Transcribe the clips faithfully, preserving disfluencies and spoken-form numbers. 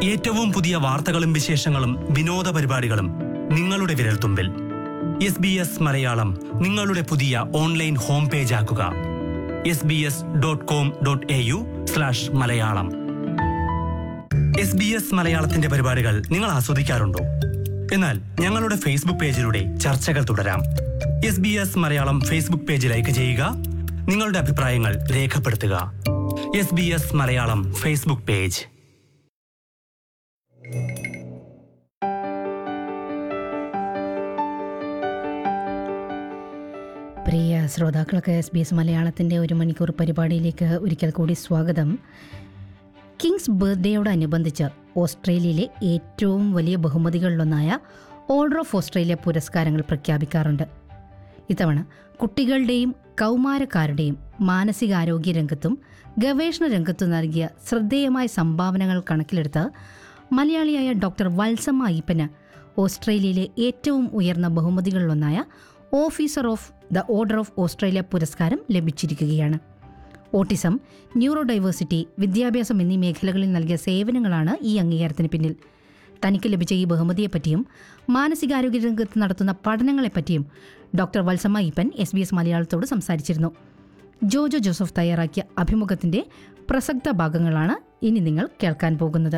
ഏറ്റവും പുതിയ വാർത്തകളും വിശേഷങ്ങളും വിനോദ പരിപാടികളും നിങ്ങളുടെ വിരൽത്തുമ്പിൽ. എസ് ബി എസ് മലയാളം നിങ്ങളുടെ പുതിയ ഓൺലൈൻ ഹോം പേജ് ആക്കുക. S B S dot com dot A U slash Malayalam. S B S മലയാളത്തിന്റെ പരിപാടികൾ നിങ്ങൾ ആസ്വദിക്കാറുണ്ടോ? എന്നാൽ ഞങ്ങളുടെ ഫേസ്ബുക്ക് പേജിലൂടെ ചർച്ചകൾ തുടരാം. S B S Malayalam Facebook page like ചെയ്യുക. നിങ്ങളുടെ അഭിപ്രായങ്ങൾ രേഖപ്പെടുത്തുക. S B S Malayalam Facebook page. പ്രിയ ശ്രോതാക്കൾക്ക് എസ് ബി എസ് മലയാളത്തിൻ്റെ ഒരു മണിക്കൂർ പരിപാടിയിലേക്ക് ഒരിക്കൽ കൂടി സ്വാഗതം. കിങ്സ് ബർത്ത്ഡേയോടനുബന്ധിച്ച് ഓസ്ട്രേലിയയിലെ ഏറ്റവും വലിയ ബഹുമതികളിലൊന്നായ ഓർഡർ ഓഫ് ഓസ്ട്രേലിയ പുരസ്കാരങ്ങൾ പ്രഖ്യാപിക്കാറുണ്ട്. ഇത്തവണ കുട്ടികളുടെയും കൗമാരക്കാരുടെയും മാനസികാരോഗ്യ രംഗത്തും ഗവേഷണ രംഗത്തും നൽകിയ ശ്രദ്ധേയമായ സംഭാവനകൾ കണക്കിലെടുത്ത് മലയാളിയായ ഡോക്ടർ വത്സമ്മ അയ്യപ്പന് ഓസ്ട്രേലിയയിലെ ഏറ്റവും ഉയർന്ന ബഹുമതികളിലൊന്നായ officer of the order of Australia പുരസ്കാരം ലഭിച്ചിരിക്കുകയാണ്. ഓട്ടിസം, ന്യൂറോ ഡൈവേഴ്സിറ്റി, വിദ്യാഭ്യാസം എന്നീ മേഖലകളിൽ നൽകിയ സേവനങ്ങളാണ് ഈ അംഗീകാരത്തിന് പിന്നിൽ. തനിക്ക് ലഭിച്ച ഈ ബഹുമതിയെപ്പറ്റിയും മാനസികാരോഗ്യ രംഗത്ത് നടത്തുന്ന പഠനങ്ങളെപ്പറ്റിയും doctor Valsamma Ayyappan S B S മലയാളത്തോട് സംസാരിച്ചിരുന്നു. ജോജോ ജോസഫ് തയ്യാറാക്കിയ അഭിമുഖത്തിന്റെ പ്രസക്ത ഭാഗങ്ങളാണ് ഇനി നിങ്ങൾ കേൾക്കാൻ പോകുന്നത്.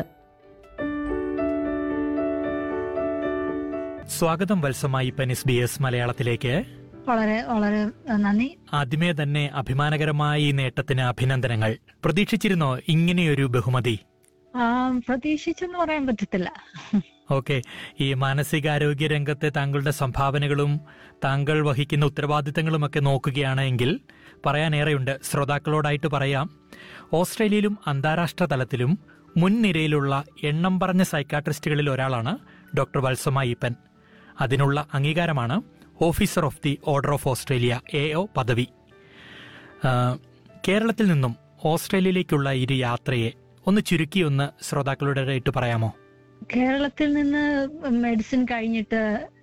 സ്വാഗതം Valsamma Ayyappan S B S മലയാളത്തിലേക്ക്. വളരെ വളരെ നന്ദി. ആദ്യമേ തന്നെ അഭിമാനകരമായ ഈ നേട്ടത്തിന് അഭിനന്ദനങ്ങൾ. പ്രതീക്ഷിച്ചിരുന്നോ ഇങ്ങനെയൊരു ബഹുമതി? പ്രതീക്ഷിച്ചെന്ന് പറയാൻ പറ്റത്തില്ല. ഓക്കെ, ഈ മാനസികാരോഗ്യ രംഗത്തെ താങ്കളുടെ സംഭാവനകളും താങ്കൾ വഹിക്കുന്ന ഉത്തരവാദിത്തങ്ങളുമൊക്കെ നോക്കുകയാണെങ്കിൽ പറയാനേറെയുണ്ട്. ശ്രോതാക്കളോടായിട്ട് പറയാം, ഓസ്ട്രേലിയയിലും അന്താരാഷ്ട്ര തലത്തിലും മുൻനിരയിലുള്ള എണ്ണം പറഞ്ഞ സൈക്കാട്രിസ്റ്റുകളിൽ ഒരാളാണ് ഡോക്ടർ വത്സമ്മ അയ്യപ്പൻ. അതിനുള്ള അംഗീകാരമാണ് officer of the order of Australia A O പദവി. കേരളത്തിൽ നിന്നും ഓസ്ട്രേലിയയിലേക്കുള്ള ഈ യാത്രയെ ഒന്ന് ചുരുക്കി ഒന്ന് ശ്രോതാക്കളോടായിട്ട് പറയാമോ? കേരളത്തിൽ നിന്ന് മെഡിസിൻ കഴിഞ്ഞിട്ട്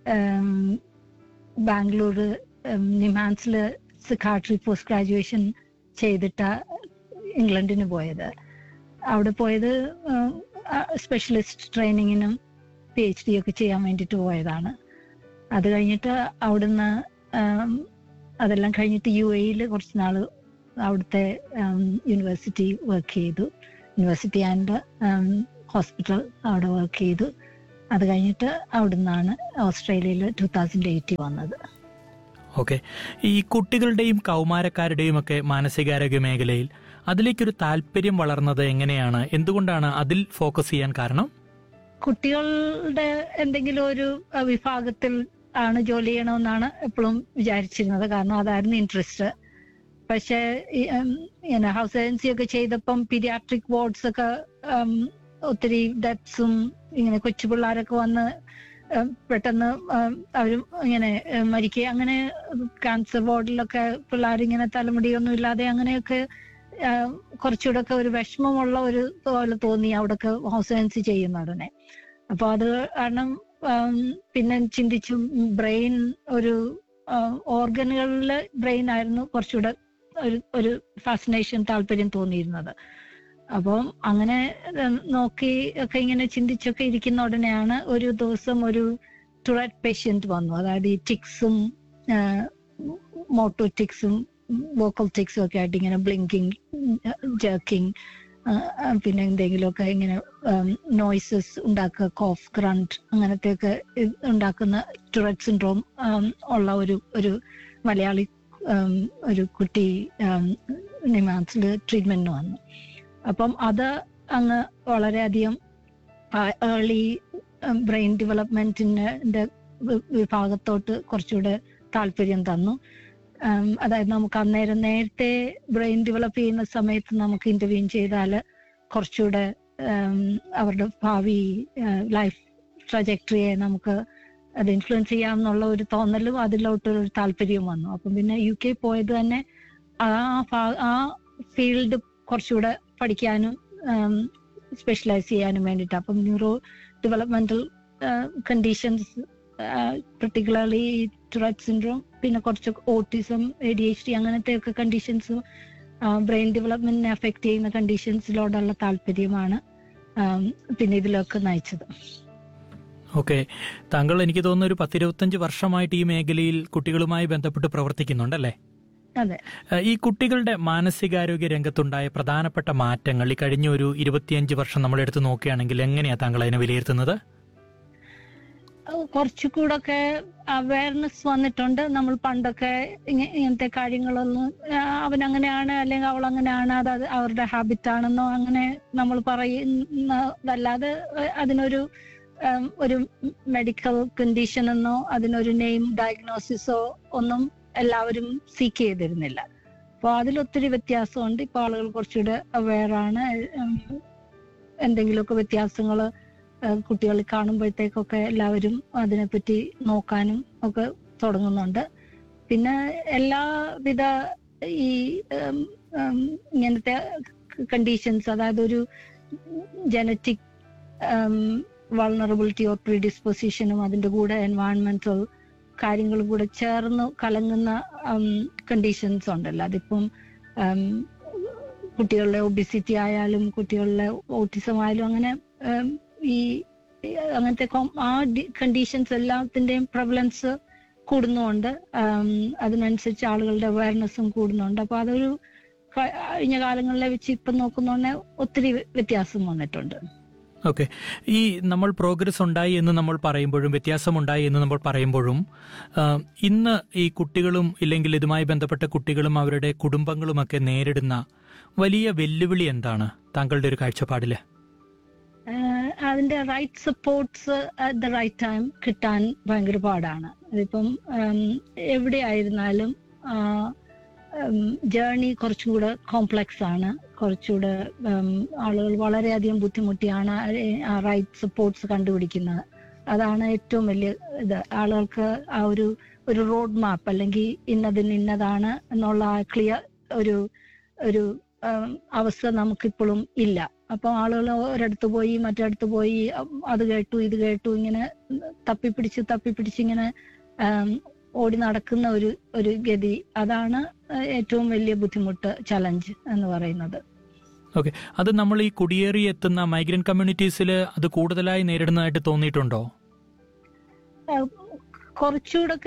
ബാംഗ്ലൂർ നിമാൻസില് സിക്കാട്രി പോസ്റ്റ് ഗ്രാജുവേഷൻ ചെയ്തിട്ട് ഇംഗ്ലണ്ടിന് പോയത്. അവിടെ പോയത് സ്പെഷ്യലിസ്റ്റ് ട്രെയിനിങ്ങിനും പി എച്ച് ഡി ഒക്കെ ചെയ്യാൻ വേണ്ടിയിട്ട് പോയതാണ്. അത് കഴിഞ്ഞിട്ട് അവിടുന്ന് അതെല്ലാം കഴിഞ്ഞിട്ട് യു എയിൽ കുറച്ച് നാൾ അവിടുത്തെ യൂണിവേഴ്സിറ്റി വർക്ക് ചെയ്തു. യൂണിവേഴ്സിറ്റി ആൻഡ് ഹോസ്പിറ്റൽ അവിടെ വർക്ക് ചെയ്തു. അത് കഴിഞ്ഞിട്ട് അവിടുന്നാണ് ഓസ്ട്രേലിയയിൽ ടൂ തൗസൻഡ് എയ്റ്റി വന്നത്. ഓക്കെ, ഈ കുട്ടികളുടെയും കൗമാരക്കാരുടെയും ഒക്കെ മാനസികാരോഗ്യ മേഖലയിൽ അതിലേക്കൊരു താല്പര്യം വളർന്നത് എങ്ങനെയാണ്? എന്തുകൊണ്ടാണ് അതിൽ ഫോക്കസ് ചെയ്യാൻ കാരണം? കുട്ടികളുടെ എന്തെങ്കിലും ഒരു വിഭാഗത്തിൽ ആണ് ജോലി ചെയ്യണമെന്നാണ് എപ്പോഴും വിചാരിച്ചിരുന്നത്. കാരണം അതായിരുന്നു ഇൻട്രസ്റ്റ്. പക്ഷെ ഹൗസ് ഏജൻസി ഒക്കെ ചെയ്തപ്പം പീഡിയാട്രിക് വാർഡ്സ് ഒക്കെ ഒത്തിരി ഡെത്ത്സും ഇങ്ങനെ കൊച്ചു പിള്ളേരൊക്കെ വന്ന് പെട്ടെന്ന് അവരും ഇങ്ങനെ മരിക്കുക, അങ്ങനെ ക്യാൻസർ വാർഡിലൊക്കെ പിള്ളേരിങ്ങനെ തലമുടിയൊന്നും ഇല്ലാതെ അങ്ങനെയൊക്കെ കുറച്ചുകൂടെ ഒക്കെ ഒരു വിഷമമുള്ള ഒരു പോലെ തോന്നി അവിടെയൊക്കെ ഹൗസ് ഏജൻസി ചെയ്യുന്ന ഉടനെ. അപ്പൊ അത് കാരണം പിന്നെ ചിന്തിച്ചു, ബ്രെയിൻ ഒരു ഓർഗനുകളിലെ ബ്രെയിൻ ആയിരുന്നു കുറച്ചുകൂടെ ഒരു ഒരു ഫാസിനേഷൻ, താല്പര്യം തോന്നിയിരുന്നത്. അപ്പം അങ്ങനെ നോക്കി ഒക്കെ ഇങ്ങനെ ചിന്തിച്ചൊക്കെ ഇരിക്കുന്ന ഉടനെയാണ് ഒരു ദിവസം ഒരു ടുററ്റ് പേഷ്യന്റ് വന്നു. അതായത് ഈ ടിക്സും മോട്ടോ ടിക്സും വോക്കൽ ടിക്സും ഒക്കെ ആയിട്ട് ഇങ്ങനെ ബ്ലിങ്കിങ്, ജർക്കിങ്, പിന്നെ എന്തെങ്കിലുമൊക്കെ ഇങ്ങനെ നോയ്സസ് ഉണ്ടാക്കുക, കോഫ്, ഗ്രണ്ട്, അങ്ങനത്തെയൊക്കെ ഉണ്ടാക്കുന്ന ടുററ്റ് സിൻഡ്രോം ഉള്ള ഒരു ഒരു മലയാളി ഒരു കുട്ടി നിമാൻസിൽ ട്രീറ്റ്മെന്റിന് വന്നു. അപ്പം അത് അങ്ങ് വളരെയധികം ഏർലി ബ്രെയിൻ ഡെവലപ്മെന്റിന്റെ വിഭാഗത്തോട്ട് കുറച്ചുകൂടെ താല്പര്യം തന്നു. അതായത് നമുക്ക് അന്നേരം നേരത്തെ ബ്രെയിൻ ഡെവലപ്പ് ചെയ്യുന്ന സമയത്ത് നമുക്ക് ഇന്റർവ്യൂ ചെയ്താൽ കുറച്ചുകൂടെ അവരുടെ ഭാവി ലൈഫ് ട്രജക്ടറിയെ നമുക്ക് അത് ഇൻഫ്ലുവൻസ് ചെയ്യാമെന്നുള്ള ഒരു തോന്നലും അതിലോട്ടൊരു താല്പര്യവും വന്നു. അപ്പം പിന്നെ യു കെ പോയത് തന്നെ ആ ആ ഫീൽഡ് കുറച്ചുകൂടെ പഠിക്കാനും സ്പെഷ്യലൈസ് ചെയ്യാനും വേണ്ടിയിട്ട്. അപ്പം neuro developmental conditions, particularly Tourette syndrome, പിന്നെ കുറച്ച് autism, A D H D അങ്ങനത്തെ ഒക്കെ കണ്ടീഷൻസും ബ്രെയിൻ ഡെവലപ്മെന്റിനെ അഫക്റ്റ് ചെയ്യുന്ന കണ്ടീഷൻസിലോടുള്ള താല്പര്യമാണ് പിന്നെ ഇതിലൊക്കെ നയിച്ചത്. ഓക്കെ, താങ്കൾ എനിക്ക് തോന്നുന്നു ഒരു പത്തിരുപത്തഞ്ച് വർഷമായിട്ട് ഈ മേഖലയിൽ കുട്ടികളുമായി ബന്ധപ്പെട്ട് പ്രവർത്തിക്കുന്നുണ്ടല്ലേ? അതെ. ഈ കുട്ടികളുടെ മാനസികാരോഗ്യ രംഗത്തുണ്ടായ പ്രധാനപ്പെട്ട മാറ്റങ്ങൾ ഈ കഴിഞ്ഞ ഒരു ഇരുപത്തിയഞ്ച് വർഷം നമ്മൾ എടുത്ത് നോക്കുകയാണെങ്കിൽ എങ്ങനെയാ താങ്കൾ അതിനെ വിലയിരുത്തുന്നത്? കുറച്ചുകൂടൊക്കെ അവയർനെസ് വന്നിട്ടുണ്ട്. നമ്മൾ പണ്ടൊക്കെ ഇങ്ങനത്തെ കാര്യങ്ങളൊന്നും അവനങ്ങനെയാണ് അല്ലെങ്കിൽ അവൾ അങ്ങനെയാണ്, അത് അവരുടെ ഹാബിറ്റ് ആണെന്നോ അങ്ങനെ നമ്മൾ പറയുന്നതല്ലാതെ അതിനൊരു ഒരു മെഡിക്കൽ കണ്ടീഷൻ എന്നോ അതിനൊരു നെയിം ഡയഗ്നോസിസോ ഒന്നും എല്ലാവരും സീക്ക് ചെയ്തിരുന്നില്ല. അപ്പോൾ അതിലൊത്തിരി വ്യത്യാസമുണ്ട്. ഇപ്പൊ ആളുകൾ കുറച്ചുകൂടെ അവെയറാണ്. എന്തെങ്കിലുമൊക്കെ വ്യത്യാസങ്ങൾ കുട്ടികൾ കാണുമ്പോഴത്തേക്കൊക്കെ എല്ലാവരും അതിനെപ്പറ്റി നോക്കാനും ഒക്കെ തുടങ്ങുന്നുണ്ട്. പിന്നെ എല്ലാവിധ ഈ ഇങ്ങനത്തെ കണ്ടീഷൻസ്, അതായത് ഒരു ജനറ്റിക് വൾണറബിലിറ്റി ഓർ പ്രീഡിസ്പൊസിഷനും അതിൻ്റെ കൂടെ എൻവയൺമെന്റൽ കാര്യങ്ങളും കൂടെ ചേർന്ന് കലങ്ങുന്ന കണ്ടീഷൻസ് ഉണ്ടല്ലോ. അതിപ്പം കുട്ടികളുടെ ഒബിസിറ്റി ആയാലും കുട്ടികളുടെ ഓട്ടിസം ആയാലും അങ്ങനെ ഈ അങ്ങനത്തെ ആ കണ്ടീഷൻസ് എല്ലാത്തിൻ്റെയും പ്രവലൻസ് കൂടുന്നുണ്ട്. അതിനനുസരിച്ച് ആളുകളുടെ അവയർനെസ്സും കൂടുന്നുണ്ട്. അപ്പൊ അതൊരു കഴിഞ്ഞ കാലങ്ങളിലെ വെച്ച് ഇപ്പം നോക്കുന്നോണ്ടേ ഒത്തിരി വ്യത്യാസം വന്നിട്ടുണ്ട്. ഓക്കെ, ഈ നമ്മൾ പ്രോഗ്രസ് ഉണ്ടായി എന്ന് നമ്മൾ പറയുമ്പോഴും വ്യത്യാസമുണ്ടായി എന്ന് നമ്മൾ പറയുമ്പോഴും ഇന്ന് ഈ കുട്ടികളും ഇല്ലെങ്കിൽ ഇതുമായി ബന്ധപ്പെട്ട കുട്ടികളും അവരുടെ കുടുംബങ്ങളുമൊക്കെ നേരിടുന്ന വലിയ വെല്ലുവിളി എന്താണ് താങ്കളുടെ ഒരു കാഴ്ചപ്പാടില്? അതിന്റെ right supports at the right time കിട്ടാൻ ഭയങ്കര പാടാണ്. അതിപ്പം എവിടെയായിരുന്നാലും ജേർണി കുറച്ചും കൂടെ കോംപ്ലക്സ് ആണ്. കുറച്ചുകൂടെ ആളുകൾ വളരെയധികം ബുദ്ധിമുട്ടിയാണ് ആ റൈറ്റ് സപ്പോർട്ട്സ് കണ്ടുപിടിക്കുന്നത്. അതാണ് ഏറ്റവും വലിയ ഇത്. ആളുകൾക്ക് ആ ഒരു ഒരു റോഡ് മാപ്പ് അല്ലെങ്കിൽ ഇന്നതിന് ഇന്നതാണ് എന്നുള്ള ആ ക്ലിയർ ഒരു ഒരു അവസ്ഥ നമുക്കിപ്പോഴും ഇല്ല. അപ്പൊ ആളുകൾ ഒരിടത്ത് പോയി മറ്റൊരിടത്ത് പോയി അത് കേട്ടു ഇത് കേട്ടു ഇങ്ങനെ തപ്പിപ്പിടിച്ച് തപ്പിപ്പിടിച്ച് ഇങ്ങനെ ഓടി നടക്കുന്ന ഒരു ഒരു ഗതി. അതാണ് ഏറ്റവും വലിയ ബുദ്ധിമുട്ട്, ചലഞ്ച് എന്ന് പറയുന്നത്. ഓക്കെ, അത് നമ്മൾ ഈ കുടിയേറി എത്തുന്ന മൈഗ്രന്റ് കമ്മ്യൂണിറ്റീസിൽ അത് കൂടുതലായി നേരിടുന്നതായിട്ട് തോന്നിയിട്ടുണ്ടോ? കുറച്ചുകൂടൊക്കെ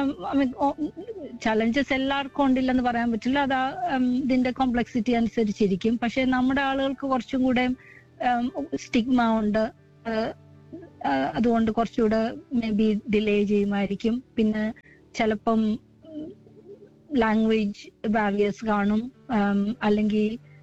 ചലഞ്ചസ് എല്ലാവർക്കും ഉണ്ടില്ലെന്ന് പറയാൻ പറ്റില്ല. അത് ഇതിന്റെ കോംപ്ലക്സിറ്റി അനുസരിച്ചിരിക്കും. പക്ഷെ നമ്മുടെ ആളുകൾക്ക് കുറച്ചും കൂടെ സ്റ്റിഗ്മ ഉണ്ട്. അതുകൊണ്ട് കുറച്ചുകൂടെ മേ ബി ഡിലേ ചെയ്യുമായിരിക്കും. പിന്നെ ചിലപ്പം ലാംഗ്വേജ് ബാരിയേഴ്സ് കാണും, അല്ലെങ്കിൽ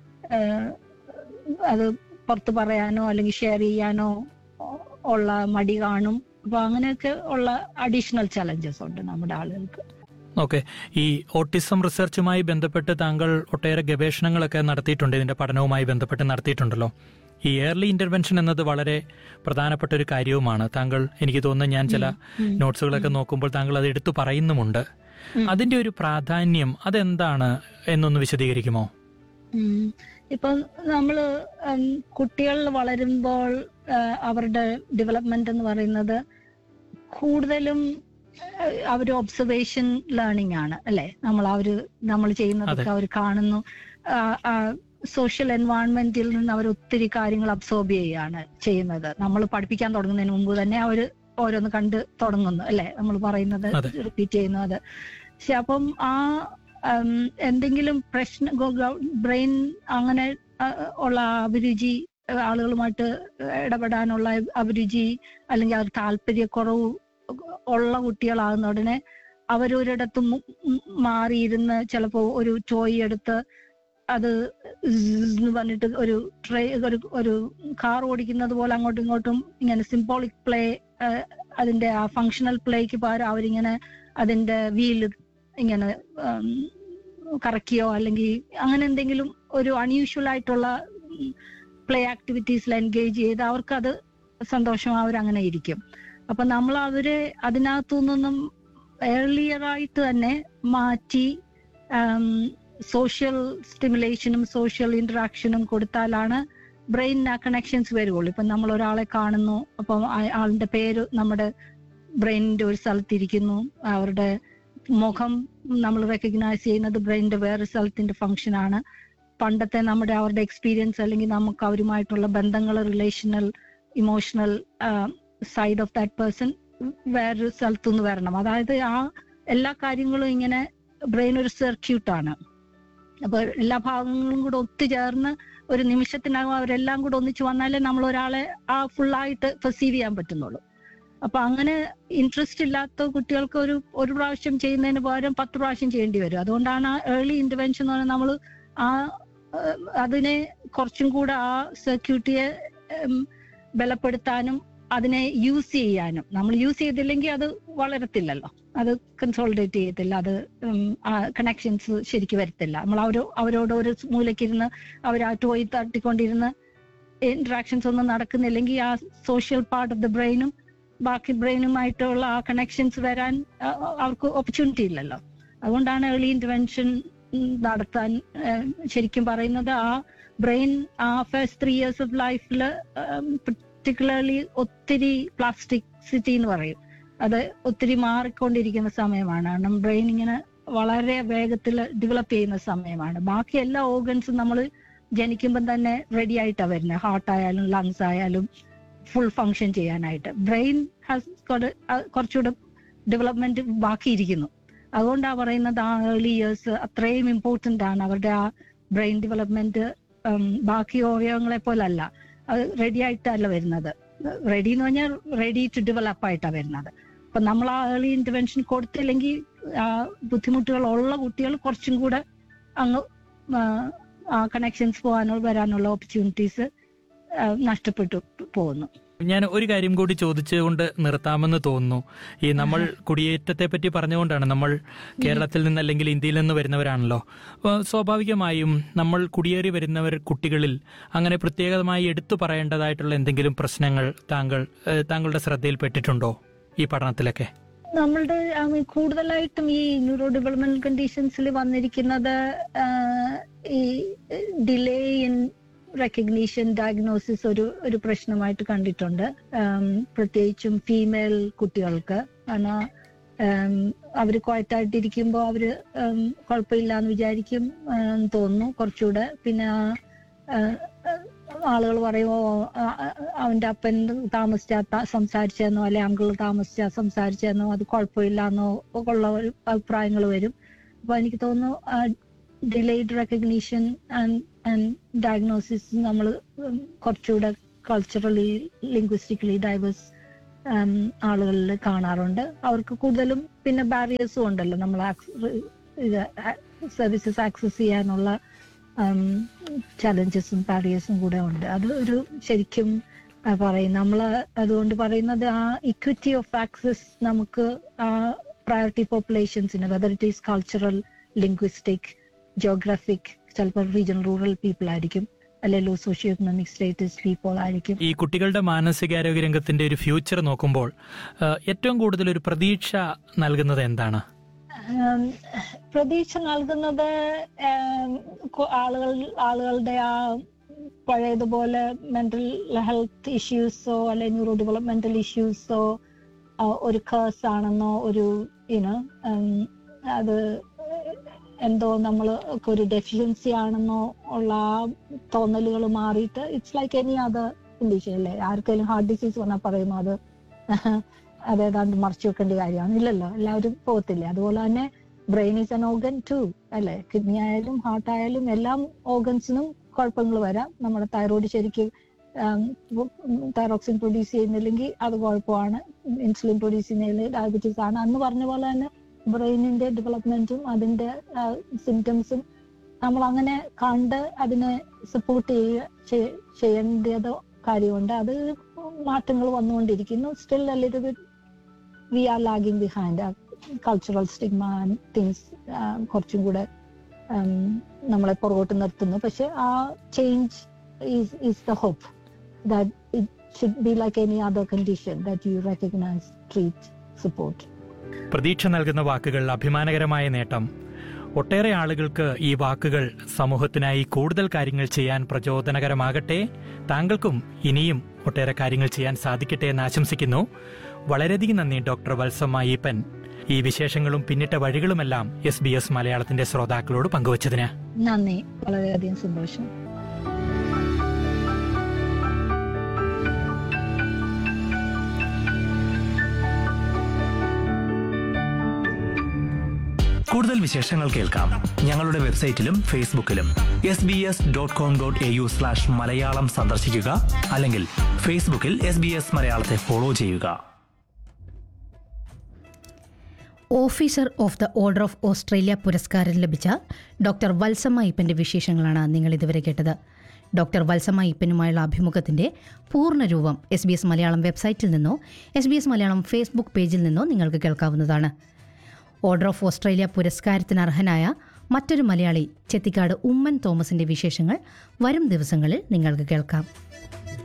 അത് പുറത്ത് പറയാനോ അല്ലെങ്കിൽ ഷെയർ ചെയ്യാനോ ഉള്ള മടി കാണും. അപ്പൊ അങ്ങനെയൊക്കെ ഉള്ള അഡീഷണൽ ചലഞ്ചസ് ഉണ്ട് നമ്മുടെ ആളുകൾക്ക്. ഓക്കെ, ഈ ഓട്ടിസം റിസർച്ചുമായി ബന്ധപ്പെട്ട് താങ്കൾ ഒട്ടേറെ ഗവേഷണങ്ങളൊക്കെ നടത്തിയിട്ടുണ്ട്, ഇതിന്റെ പഠനവുമായി ബന്ധപ്പെട്ട് നടത്തിയിട്ടുണ്ടല്ലോ. ഈ ഏർലി ഇന്റർവെൻഷൻ എന്നത് വളരെ പ്രധാനപ്പെട്ട ഒരു കാര്യവുമാണ്. താങ്കൾ, എനിക്ക് തോന്നുന്നു ഞാൻ ചില നോട്ട്സുകളൊക്കെ നോക്കുമ്പോൾ താങ്കൾ അത് എടുത്തു പറയുന്നുമുണ്ട്. അതിന്റെ ഒരു പ്രാധാന്യം അതെന്താണ് എന്നൊന്ന് വിശദീകരിക്കുമോ? ഇപ്പൊ നമ്മള് കുട്ടികൾ വളരുമ്പോൾ അവരുടെ ഡെവലപ്മെന്റ് എന്ന് പറയുന്നത് കൂടുതലും അവർ ഒബ്സർവേഷൻ ലേണിംഗ് ആണ് അല്ലെ. നമ്മൾ അവര് നമ്മൾ ചെയ്യുന്നതൊക്കെ അവർ കാണുന്നു. സോഷ്യൽ എൻവയോൺമെന്റിൽ നിന്ന് അവർ ഒത്തിരി കാര്യങ്ങൾ അബ്സോർബ് ചെയ്യുകയാണ് ചെയ്യുന്നത്. നമ്മൾ പഠിപ്പിക്കാൻ തുടങ്ങുന്നതിന് മുമ്പ് തന്നെ അവർ ഓരോന്ന് കണ്ട് തുടങ്ങുന്നു അല്ലെ, നമ്മൾ പറയുന്നത് റിപ്പീറ്റ് ചെയ്യുന്നു. അത് പക്ഷെ അപ്പം ആ എന്തെങ്കിലും പ്രശ്നം ബ്രെയിൻ അങ്ങനെ ഉള്ള അഭിരുചി, ആളുകളുമായിട്ട് ഇടപെടാനുള്ള അഭിരുചി അല്ലെങ്കിൽ അവർ താല്പര്യക്കുറവ് ഉള്ള കുട്ടികളാകുന്ന ഉടനെ അവരൊരിടത്ത് മാറിയിരുന്ന് ചിലപ്പോ ഒരു ടോയ് എടുത്ത് അത് പറഞ്ഞിട്ട് ഒരു ട്രേ ഒരു ഒരു കാർ ഓടിക്കുന്നത് പോലെ അങ്ങോട്ടും ഇങ്ങോട്ടും ഇങ്ങനെ സിംബോളിക് പ്ലേ, അതിന്റെ ആ ഫങ്ഷണൽ പ്ലേക്ക് പകരം അവരിങ്ങനെ അതിന്റെ വീല് ഇങ്ങനെ കറക്കിയോ അല്ലെങ്കിൽ അങ്ങനെ എന്തെങ്കിലും ഒരു അൺയൂഷ്വൽ ആയിട്ടുള്ള പ്ലേ ആക്ടിവിറ്റീസിൽ എൻഗേജ് ചെയ്ത് അവർക്കത് സന്തോഷം, അവരങ്ങനെ ഇരിക്കും. അപ്പൊ നമ്മൾ അവരെ അതിനകത്തു നിന്നും ഏർലിയർ ആയിട്ട് തന്നെ മാറ്റി സോഷ്യൽ സ്റ്റിമുലേഷനും സോഷ്യൽ ഇന്ററാക്ഷനും കൊടുത്താലാണ് ബ്രെയിൻ ആ കണക്ഷൻസ് വരുള്ളൂ. ഇപ്പൊ നമ്മൾ ഒരാളെ കാണുന്നു, അപ്പം ആളിന്റെ പേര് നമ്മുടെ ബ്രെയിനിന്റെ ഒരു സ്ഥലത്തിരിക്കുന്നു, അവരുടെ മുഖം നമ്മൾ റെക്കഗ്നൈസ് ചെയ്യുന്നത് ബ്രെയിനിന്റെ വേറെ സ്ഥലത്തിന്റെ ഫംഗ്ഷൻ ആണ്. പണ്ടത്തെ നമ്മുടെ അവരുടെ എക്സ്പീരിയൻസ് അല്ലെങ്കിൽ നമുക്ക് അവരുമായിട്ടുള്ള ബന്ധങ്ങൾ, relational, emotional side of that person വേറൊരു സ്ഥലത്തുനിന്ന് വരണം. അതായത് ആ എല്ലാ കാര്യങ്ങളും ഇങ്ങനെ ബ്രെയിൻ ഒരു സർക്യൂട്ടാണ്. അപ്പൊ എല്ലാ ഭാഗങ്ങളും കൂടെ ഒത്തുചേർന്ന് ഒരു നിമിഷത്തിനകം അവരെല്ലാം കൂടെ ഒന്നിച്ച് വന്നാലേ നമ്മൾ ഒരാളെ ആ ഫുള്ളായിട്ട് പെർസീവ് ചെയ്യാൻ പറ്റുന്നുള്ളൂ. അപ്പൊ അങ്ങനെ ഇൻട്രസ്റ്റ് ഇല്ലാത്ത കുട്ടികൾക്ക് ഒരു ഒരു പ്രാവശ്യം ചെയ്യുന്നതിന് പകരം പത്ത് പ്രാവശ്യം ചെയ്യേണ്ടി വരും. അതുകൊണ്ടാണ് ആ ഏർലി ഇന്റർവെൻഷൻ എന്ന് പറഞ്ഞാൽ നമ്മൾ ആ അതിനെ കുറച്ചും കൂടെ ആ സർക്യൂട്ടിയെ ബലപ്പെടുത്താനും അതിനെ യൂസ് ചെയ്യാനും. നമ്മൾ യൂസ് ചെയ്തില്ലെങ്കിൽ അത് വളരത്തില്ലല്ലോ, അത് കൺസോളിഡേറ്റ് ചെയ്യത്തില്ല, അത് കണക്ഷൻസ് ശരിക്കും വരത്തില്ല. നമ്മൾ അവരോ അവരോട് ഒരു മൂലക്കിരുന്ന് അവർ ആ ടോയ് തട്ടിക്കൊണ്ടിരുന്ന് ഇന്ററാക്ഷൻസ് ഒന്നും നടക്കുന്നില്ലെങ്കിൽ ആ സോഷ്യൽ പാർട്ട് ഓഫ് ദ ബ്രെയിനും ബാക്കി ബ്രെയിനുമായിട്ടുള്ള ആ കണക്ഷൻസ് വരാൻ അവർക്ക് ഓപ്പർച്യൂണിറ്റി ഇല്ലല്ലോ. അതുകൊണ്ടാണ് ഏർലി ഇന്റർവെൻഷൻ നടത്താൻ ശരിക്കും പറയുന്നത്. ആ ബ്രെയിൻ ആ ഫസ്റ്റ് ത്രീ ഇയേഴ്സ് ഓഫ് ലൈഫിൽ പർട്ടിക്കുലർലി ഒത്തിരി പ്ലാസ്റ്റിസിറ്റി എന്ന് പറയും, അത് ഒത്തിരി മാറിക്കൊണ്ടിരിക്കുന്ന സമയമാണ്. കാരണം ബ്രെയിൻ ഇങ്ങനെ വളരെ വേഗത്തിൽ ഡെവലപ്പ് ചെയ്യുന്ന സമയമാണ്. ബാക്കി എല്ലാ ഓർഗൻസും നമ്മൾ ജനിക്കുമ്പം തന്നെ റെഡി ആയിട്ടാണ് വരുന്നത്. ഹാർട്ട് ആയാലും ലങ്സ് ആയാലും ഫുൾ ഫങ്ഷൻ ചെയ്യാനായിട്ട്. ബ്രെയിൻ ഹാസ് കുറച്ചുകൂടെ ഡെവലപ്മെന്റ് ബാക്കിയിരിക്കുന്നു. അതുകൊണ്ടാണ് പറയുന്നത് ആ ഏർലി ഇയേഴ്സ് അത്രയും ഇമ്പോർട്ടന്റ് ആണ്. അവരുടെ ആ ബ്രെയിൻ ഡെവലപ്മെന്റ് ബാക്കി അവയവങ്ങളെ പോലല്ല, അത് റെഡി ആയിട്ടല്ല വരുന്നത്. റെഡി എന്ന് പറഞ്ഞാൽ റെഡി ടു ഡെവലപ്പ് ആയിട്ടാണ് വരുന്നത്. അപ്പൊ നമ്മൾ ആ ഏർലി ഇന്റർവെൻഷൻ കൊടുത്തില്ലെങ്കിൽ ആ ബുദ്ധിമുട്ടുകൾ ഉള്ള കുട്ടികൾ കുറച്ചും കൂടെ അങ്ങ് ആ കണക്ഷൻസ് പോകാനുള്ള വരാനുള്ള ഓപ്പർച്യൂണിറ്റീസ് നഷ്ടപ്പെട്ടു പോകുന്നു. ഞാൻ ഒരു കാര്യം കൂടി ചോദിച്ചുകൊണ്ട് നിർത്താമെന്ന് തോന്നുന്നു. ഈ നമ്മൾ കുടിയേറ്റത്തെ പറ്റി പറഞ്ഞുകൊണ്ടാണ്, നമ്മൾ കേരളത്തിൽ നിന്ന് അല്ലെങ്കിൽ ഇന്ത്യയിൽ നിന്ന് വരുന്നവരാണല്ലോ. സ്വാഭാവികമായും നമ്മൾ കുടിയേറി വരുന്നവർ കുട്ടികളിൽ അങ്ങനെ പ്രത്യേകമായി എടുത്തു പറയേണ്ടതായിട്ടുള്ള എന്തെങ്കിലും പ്രശ്നങ്ങൾ താങ്കൾ താങ്കളുടെ ശ്രദ്ധയിൽപ്പെട്ടിട്ടുണ്ടോ ഈ പഠനത്തിലൊക്കെ? നമ്മളുടെ കൂടുതലായിട്ടും ഈ ന്യൂറോ ഡെവലപ്മെന്റൽ കണ്ടീഷൻസിൽ വന്നിരിക്കുന്നത് ഈ ഡിലേ ഇൻ റെക്കഗ്നീഷൻ, ഡയഗ്നോസിസ് ഒരു ഒരു പ്രശ്നമായിട്ട് കണ്ടിട്ടുണ്ട്. പ്രത്യേകിച്ചും ഫീമെയിൽ കുട്ടികൾക്ക്. കാരണം അവര് ക്വയറ്റായിട്ടിരിക്കുമ്പോൾ അവര് കുഴപ്പമില്ല എന്ന് വിചാരിക്കും തോന്നുന്നു കുറച്ചുകൂടെ. പിന്നെ ആളുകൾ പറയുമോ അവന്റെ അപ്പൻ താമസിച്ചാ സംസാരിച്ചെന്നോ അല്ലെ അങ്കിൾ താമസിച്ചാ സംസാരിച്ചെന്നോ അത് കുഴപ്പമില്ലെന്നോ ഉള്ള ഒരു അഭിപ്രായങ്ങൾ വരും. അപ്പൊ എനിക്ക് തോന്നുന്നു delayed recognition and and diagnosis നമ്മൾ കുറച്ചുകൂടെ കൾച്ചറലി ലിംഗ്വിസ്റ്റിക്കലി ഡൈവേഴ്സ് ആളുകളിൽ കാണാറുണ്ട്. അവർക്ക് കൂടുതലും പിന്നെ ബാരിയേഴ്സും ഉണ്ടല്ലോ, നമ്മൾ സർവീസസ് ആക്സസ് ചെയ്യാനുള്ള ചലഞ്ചസും ബാരിയേഴ്സും കൂടെ ഉണ്ട്. അത് ഒരു ശരിക്കും പറയും നമ്മൾ അതുകൊണ്ട് പറയുന്നത് ആ ഇക്വിറ്റി ഓഫ് ആക്സസ് നമുക്ക് ആ priority പോപ്പുലേഷൻസിന്, whether it is cultural, linguistic, geographic, ചിലപ്പോൾ റീജിയണൽ റൂറൽ പീപ്പിൾ ആയിരിക്കും, അല്ലെങ്കിൽ സോഷ്യോ എക്കണോമിക് സ്റ്റേറ്റസ് പീപ്പിൾ ആയിരിക്കും. ഈ കുട്ടികളുടെ മാനസികാരോഗ്യ രംഗത്തിന്റെ ഒരു ഫ്യൂച്ചർ നോക്കുമ്പോൾ ഏറ്റവും കൂടുതൽ ഒരു പ്രതീക്ഷ നൽകുന്നത് എന്താണ്? പ്രതീക്ഷ നൽകുന്നത് ആളുകൾ ആളുകളുടെ ആ പഴയതുപോലെ മെന്റൽ ഹെൽത്ത് ഇഷ്യൂസോ അല്ലെ ന്യൂറോ ഡെവലപ്മെന്റൽ ഇഷ്യൂസോ ഒരു കേഴ്സ് ആണെന്നോ ഒരു യുനോ അത് എന്തോ നമ്മൾ ഒരു ഡെഫിഷ്യൻസി ആണെന്നോ ഉള്ള ആ തോന്നലുകൾ മാറിയിട്ട് it's like any other condition അല്ലേ. ആർക്കെങ്കിലും ഹാർട്ട് ഡിസീസ് വന്നാൽ പറയുമോ അത് അതേതാണ്ട് മറച്ചു വെക്കേണ്ട കാര്യമാണ്? ഇല്ലല്ലോ, എല്ലാവരും പോകത്തില്ലേ. അതുപോലെ തന്നെ brain is N organ to അല്ലെ. കിഡ്നി ആയാലും ഹാർട്ട് ആയാലും എല്ലാം ഓർഗൻസിനും കുഴപ്പങ്ങൾ വരാം. നമ്മുടെ തൈറോയ്ഡ് ശരിക്കും തൈറോക്സിൻ പ്രൊഡ്യൂസ് ചെയ്യുന്നില്ലെങ്കിൽ അത് കുഴപ്പമാണ്. ഇൻസുലിൻ പ്രൊഡ്യൂസ് ചെയ്യുന്നതിൽ ഡയബറ്റീസ് ആണ്. അന്ന് പറഞ്ഞ പോലെ തന്നെ ബ്രെയിനിന്റെ ഡെവലപ്മെന്റും അതിന്റെ സിംറ്റംസും നമ്മൾ അങ്ങനെ കണ്ട് അതിനെ സപ്പോർട്ട് ചെയ്യുക ചെയ്യേണ്ടതോ കാര്യമുണ്ട്. അത് മാറ്റങ്ങൾ വന്നുകൊണ്ടിരിക്കുന്നു. Still A little bit V R lagging behind. Cultural stigma and things കുറച്ചും കൂടെ നമ്മളെ പുറകോട്ട് നിർത്തുന്നു. പക്ഷെ ആ change is is the hope that it should be like any other condition that you recognise, treat, support. പ്രതീക്ഷ നൽകുന്ന വാക്കുകൾ, അഭിമാനകരമായ നേട്ടം. ഒട്ടേറെ ആളുകൾക്ക് ഈ വാക്കുകൾ സമൂഹത്തിനായി കൂടുതൽ കാര്യങ്ങൾ ചെയ്യാൻ പ്രചോദനകരമാകട്ടെ. താങ്കൾക്കും ഇനിയും ഒട്ടേറെ കാര്യങ്ങൾ ചെയ്യാൻ സാധിക്കട്ടെ എന്ന് ആശംസിക്കുന്നു. വളരെയധികം നന്ദി ഡോക്ടർ വത്സമ്മ ഈപ്പൻ, ഈ വിശേഷങ്ങളും പിന്നിട്ട വഴികളുമെല്ലാം എസ് ബി എസ് മലയാളത്തിന്റെ ശ്രോതാക്കളോട് പങ്കുവച്ചതിന്. നന്ദി, വളരെയധികം സന്തോഷം. കൂടുതൽ വിശേഷങ്ങൾ കേൾക്കാം ഞങ്ങളുടെ വെബ്സൈറ്റിലും ഫേസ്ബുക്കിലും S B S dot com dot A U slash Malayalam സന്ദർശിക്കുക. അല്ലെങ്കിൽ ഫേസ്ബുക്കിൽ എസ് ബി എസ് മലയാളത്തെ ഫോളോ ചെയ്യുക. Officer of the order of Australia പുരസ്കാരം ലഭിച്ച ഡോക്ടർ വത്സമ്മ അയ്യപ്പൻ്റെ വിശേഷങ്ങളാണ് നിങ്ങൾ ഇതുവരെ കേട്ടത്. ഡോക്ടർ വത്സമ്മ അയ്യപ്പനുമായുള്ള അഭിമുഖത്തിൻ്റെ പൂർണ്ണരൂപം എസ് ബി എസ് മലയാളം വെബ്സൈറ്റിൽ നിന്നോ S B S Malayalam Facebook പേജിൽ നിന്നോ നിങ്ങൾക്ക് കേൾക്കാവുന്നതാണ്. ഓർഡർ ഓഫ് ഓസ്ട്രേലിയ പുരസ്കാരത്തിന് അർഹനായ മറ്റൊരു മലയാളി ചെത്തിക്കാട് ഉമ്മൻ തോമസിൻ്റെ വിശേഷങ്ങൾ വരും ദിവസങ്ങളിൽ നിങ്ങൾക്ക് കേൾക്കാം.